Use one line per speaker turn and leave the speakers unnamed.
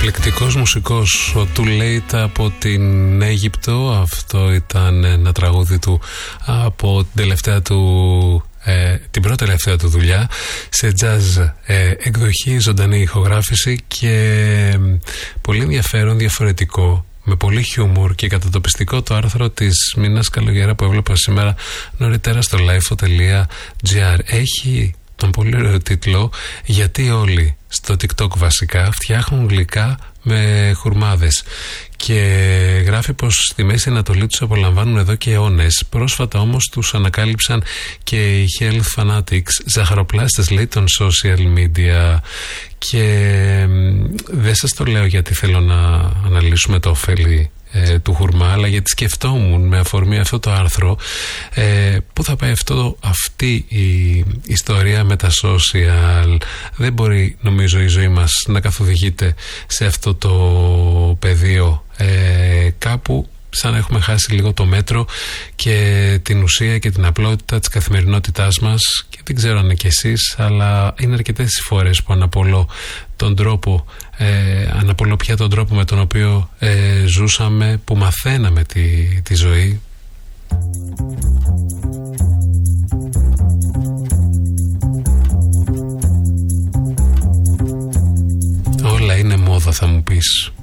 Εκπληκτικός μουσικός, ο Too Late από την Αίγυπτο. Αυτό ήταν ένα τραγούδι του από την τελευταία του την πρώτη τελευταία του δουλειά σε jazz εκδοχή, ζωντανή ηχογράφηση και πολύ ενδιαφέρον, διαφορετικό, με πολύ χιούμορ και κατατοπιστικό το άρθρο της Μίνας Καλογέρα που έβλεπα σήμερα νωρίτερα στο lifeo.gr. Έχει τον πολύ ωραίο τίτλο «Γιατί όλοι στο TikTok βασικά φτιάχνουν γλυκά με χουρμάδες» και γράφει πως στη Μέση Ανατολή τους απολαμβάνουν εδώ και αιώνες. Πρόσφατα όμως τους ανακάλυψαν και οι health fanatics, ζαχαροπλάστες λέει των social media. Και δεν σας το λέω γιατί θέλω να αναλύσουμε το ωφέλη του χουρμά, αλλά γιατί σκεφτόμουν με αφορμή αυτό το άρθρο πού θα πάει αυτή η ιστορία με τα social. Δεν μπορεί, νομίζω, η ζωή μας να καθοδηγείται σε αυτό το πεδίο. Κάπου σαν να έχουμε χάσει λίγο το μέτρο και την ουσία και την απλότητα της καθημερινότητάς μας, και δεν ξέρω αν είναι κι εσείς, αλλά είναι αρκετές οι φορές που αναπολώ πια τον τρόπο με τον οποίο ζούσαμε, που μαθαίναμε τη ζωή. Όλα είναι μόδα, θα μου πεις.